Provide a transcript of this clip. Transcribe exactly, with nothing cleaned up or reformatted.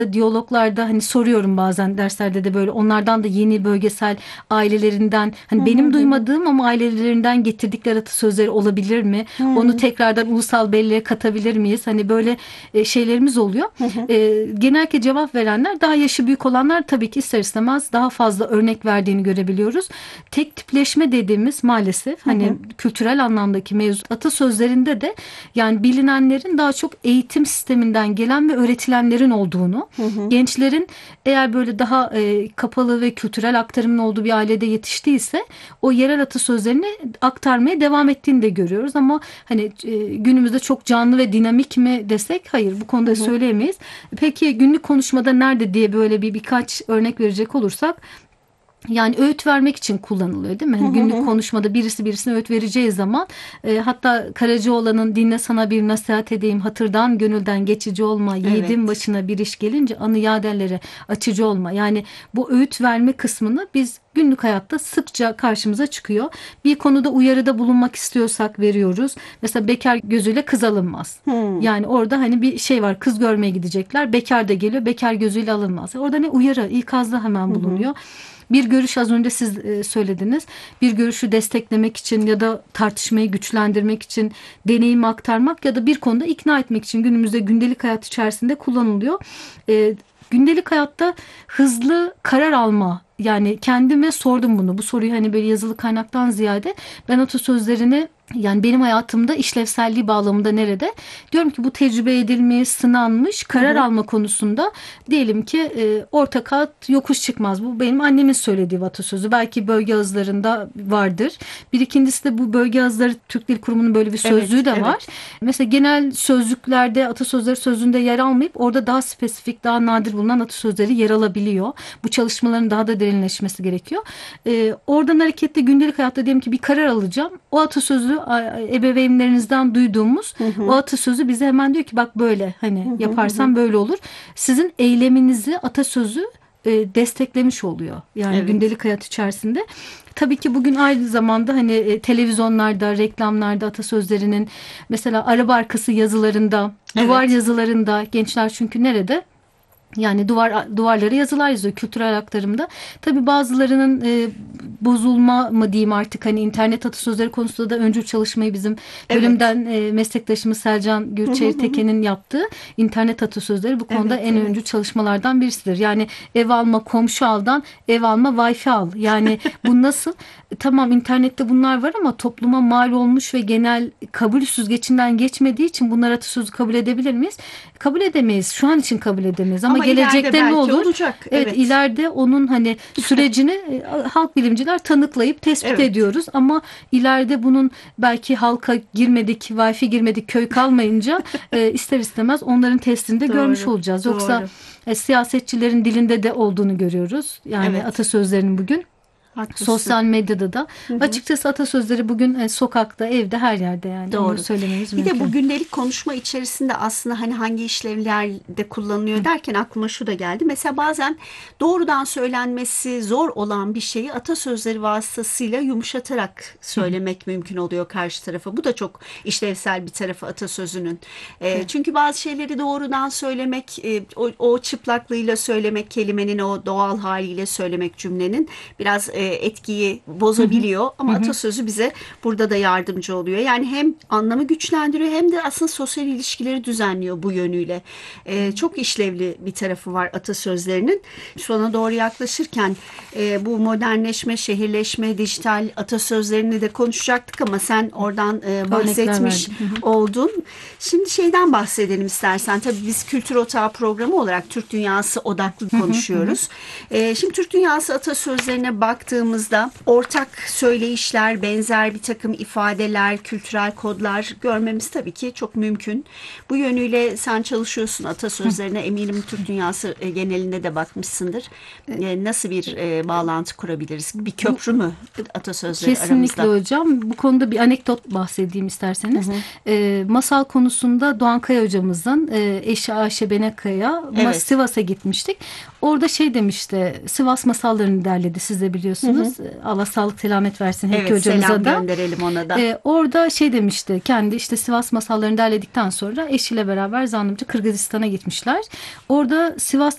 Diyaloglarda hani soruyorum bazen derslerde de böyle onlardan da yeni bölgesel ailelerinden hani Hı hı benim hı. Hı. duymadığım ama ailelerinden getirdikleri atasözleri olabilir mi? Onu Hı tekrardan ulusal belleğe katabilir miyiz? Hani böyle e, şeylerimiz oluyor. hı. Hı. E, genellikle cevap verenler daha yaşı büyük olanlar tabii ki ister istemez daha fazla örnek verdiğini görebiliyoruz. Tek tipleşme dediğimiz maalesef Hı hani hı. kültürel anlamdaki mevcut atasözlerinde de yani bilinenlerin daha çok eğitim sisteminden gelen ve öğretilenlerin olduğunu, Hı hı. gençlerin eğer böyle daha e, kapalı ve kültürel aktarımın olduğu bir ailede yetiştiyse o yerel atasözlerini aktarmaya devam ettiğini de görüyoruz. Ama hani e, günümüzde çok canlı ve dinamik mi desek hayır bu Hı konuda hı. söyleyemeyiz. Peki günlük konuşmada nerede diye böyle bir birkaç örnek verecek olursak yani öğüt vermek için kullanılıyor değil mi? Hı Hani hı hı. günlük Hı. konuşmada birisi birisine öğüt vereceği zaman e, hatta Karacaoğlan'ın dinle sana bir nasihat edeyim hatırdan gönülden geçici olma yiğidin Evet. başına bir iş gelince anı yaderlere açıcı olma. Yani bu öğüt verme kısmını biz günlük hayatta sıkça karşımıza çıkıyor. Bir konuda uyarıda bulunmak istiyorsak veriyoruz. Mesela bekar gözüyle kız alınmaz. Hı. Yani orada hani bir şey var kız görmeye gidecekler bekar da geliyor bekar gözüyle alınmaz. Orada ne uyarı ikazda Hı hemen hı. bulunuyor. Bir görüş az önce siz e, söylediniz. Bir görüşü desteklemek için ya da tartışmayı güçlendirmek için deneyim aktarmak ya da bir konuda ikna etmek için günümüzde gündelik hayat içerisinde kullanılıyor. E, gündelik hayatta hızlı karar alma yani kendime sordum bunu. Bu soruyu hani böyle yazılı kaynaktan ziyade ben atasözlerini yani benim hayatımda işlevselliği bağlamında nerede? Diyorum ki bu tecrübe edilmiş, sınanmış, Hı karar hı. alma konusunda diyelim ki e, orta kat yokuş çıkmaz. Bu benim annemin söylediği atasözü. Belki bölge ağızlarında vardır. Bir ikincisi de bu bölge ağızları Türk Dil Kurumu'nun böyle bir Evet, sözlüğü de var. evet. Mesela genel sözlüklerde atasözleri sözlüğünde yer almayıp orada daha spesifik, daha nadir bulunan atasözleri yer alabiliyor. Bu çalışmaların daha da derinleşmesi gerekiyor. E, oradan hareketle gündelik hayatta diyelim ki bir karar alacağım. O atasözü ebeveynlerinizden duyduğumuz Hı o hı. atasözü bize hemen diyor ki bak böyle Hı hani hı hı. Hı. yaparsan böyle olur. Sizin eyleminizi atasözü e, desteklemiş oluyor. Yani Evet. gündelik hayat içerisinde. Tabii ki bugün aynı zamanda hani e, televizyonlarda, reklamlarda atasözlerinin mesela araba arkası yazılarında, duvar Evet. yazılarında gençler çünkü nerede? Yani duvar duvarlara yazılar yazıyor kültürel aktarımda. Tabii bazılarının e, bozulma mı diyeyim artık hani internet atasözleri konusunda da öncül çalışmayı bizim Evet. bölümden e, meslektaşımız Selcan Hı hı Gürçevi hı. Hı. Teke'nin yaptığı internet atasözleri bu konuda Evet, en öncül evet. çalışmalardan birisidir. Yani ev alma komşu aldan ev alma wifi al. Yani bu nasıl? Tamam internette bunlar var ama topluma mal olmuş ve genel kabul süzgecinden geçmediği için bunlar atasözü kabul edebilir miyiz? Kabul edemeyiz. Şu an için kabul edemeyiz ama Ama ileride gelecekte ne belki olur? olacak. Evet Evet. ileride onun hani sürecini e, halk bilimciler tanıklayıp tespit Evet. ediyoruz ama ileride bunun belki halka girmedik, wifi girmedik, köy kalmayınca e, ister istemez onların testini de görmüş Doğru. olacağız. Yoksa Doğru. e, siyasetçilerin dilinde de olduğunu görüyoruz. Yani Evet. atasözlerinin bugün. Haklısın. Sosyal medyada da Hı hı. açıkçası atasözleri bugün e, sokakta, evde her yerde yani onu Doğru. söylememiz Bir de bu mümkün. gündelik konuşma içerisinde aslında hani hangi işlevlerde kullanılıyor derken aklıma şu da geldi. Mesela bazen doğrudan söylenmesi zor olan bir şeyi atasözleri vasıtasıyla yumuşatarak söylemek mümkün oluyor karşı tarafa. Bu da çok işlevsel bir tarafı atasözünün. E, Evet. çünkü bazı şeyleri doğrudan söylemek, e, o, o çıplaklığıyla söylemek, kelimenin o doğal haliyle söylemek cümlenin biraz e, etkiyi Hı hı. bozabiliyor. Hı Ama hı. atasözü bize burada da yardımcı oluyor. Yani hem anlamı güçlendiriyor hem de aslında sosyal ilişkileri düzenliyor bu yönüyle. Ee, çok işlevli bir tarafı var atasözlerinin. Sona doğru yaklaşırken e, bu modernleşme, şehirleşme, dijital atasözlerini de konuşacaktık ama sen oradan e, Örnekler bahsetmiş verdim. Hı hı. oldun. Şimdi şeyden bahsedelim istersen. Tabii biz Kültür Otağı programı olarak Türk Dünyası odaklı Hı hı. Hı hı. konuşuyoruz. E, şimdi Türk Dünyası atasözlerine baktığımızda ortak söyleyişler, benzer bir takım ifadeler, kültürel kodlar görmemiz tabii ki çok mümkün. Bu yönüyle sen çalışıyorsun atasözlerine. Eminim Türk dünyası e, genelinde de bakmışsındır. E, Nasıl bir e, bağlantı kurabiliriz? Bir Bu köprü mü atasözleri kesinlikle aramızda? hocam. Bu konuda bir anekdot bahsedeyim Hı isterseniz. hı. Ee, masal konusunda Doğan Kaya hocamızın e, eşi Ayşe Benekaya Mas- Evet. Sivas'a gitmiştik. Orada şey demişti. Sivas masallarını derledi siz de Hı hı. biliyorsunuz. Ee, Allah sağlık selamet versin her iki Evet, selam hocamıza da. gönderelim ona da. Ee, orada şey demişti. Kendi işte Sivas masallarını derledikten sonra eşiyle beraber zannımca Kırgızistan'a gitmişler. Orada Sivas